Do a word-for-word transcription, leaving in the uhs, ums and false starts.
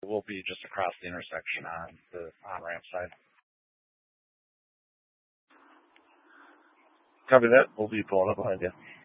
We'll be just across the intersection on the on-ramp side. Copy that. We'll be pulling up behind you.